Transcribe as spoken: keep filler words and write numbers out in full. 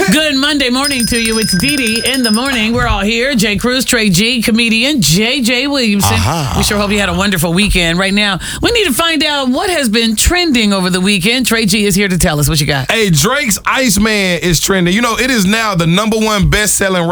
Good Monday morning to you. It's Dee Dee in the morning. We're all here. Jay Cruz, Trey G, comedian J J Williamson. Uh-huh. We sure hope you had a wonderful weekend. Right now, we need to find out what has been trending over the weekend. Trey G is here to tell us what you got. Hey, Drake's Iceman is trending. You know, it is now the number one best-selling